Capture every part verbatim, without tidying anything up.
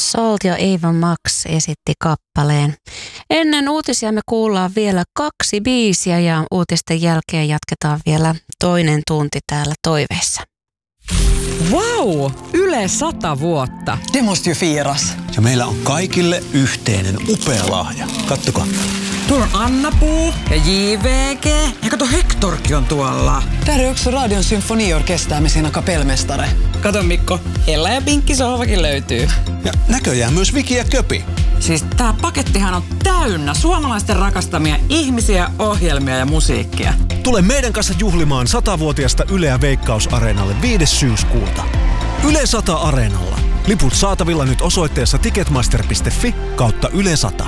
Salt ja Ava Max esitti kappaleen. Ennen uutisia me kuullaan vielä kaksi biisiä ja uutisten jälkeen jatketaan vielä toinen tunti täällä toiveissa. Wow! Yle sata vuotta. Det måste ju firas. Ja meillä on kaikille yhteinen upea lahja. Kattokaa. Tuolla on Anna-Puu ja J V G. Ja kato, Hectorkin on tuolla. Där är också Radion symfoniorkester med sina kapellmästare. Kato Mikko, Ella ja Pinkki sohvakin löytyy. Ja näköjään myös Viki ja Köpi. Siis tää pakettihan on täynnä suomalaisten rakastamia ihmisiä, ohjelmia ja musiikkia. Tule meidän kanssa juhlimaan satavuotiaasta Yleä Veikkaus-areenalle viides syyskuuta. Yle sata Areenalla. Liput saatavilla nyt osoitteessa ticketmaster piste fi kautta Yle sata.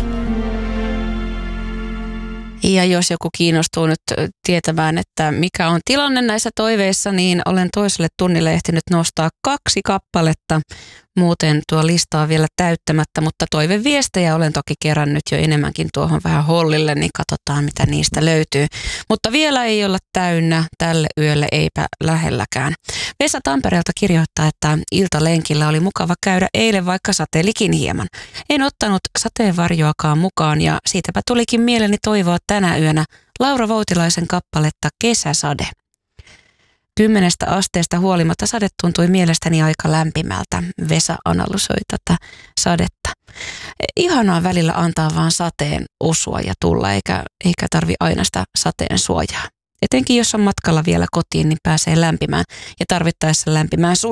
Ja jos joku kiinnostuu nyt tietämään, että mikä on tilanne näissä toiveissa, niin olen toiselle tunnille ehtinyt nostaa kaksi kappaletta. Muuten tuo lista on vielä täyttämättä, mutta toiveviestejä olen toki kerännyt jo enemmänkin tuohon vähän hollille, niin katsotaan mitä niistä löytyy. Mutta vielä ei olla täynnä, tälle yölle eipä lähelläkään. Vesa Tampereelta kirjoittaa, että iltalenkillä oli mukava käydä eilen, vaikka sateelikin hieman. En ottanut sateenvarjoakaan mukaan ja siitäpä tulikin mieleni toivoa tänä yönä Laura Voutilaisen kappaletta Kesäsade. Kymmenestä asteesta huolimatta sade tuntui mielestäni aika lämpimältä. Vesa analysoi tätä sadetta. Ihanaa välillä antaa vaan sateen osua ja tulla, eikä, eikä tarvi aina sitä sateen suojaa. Etenkin jos on matkalla vielä kotiin, niin pääsee lämpimään ja tarvittaessa lämpimään suihkuun.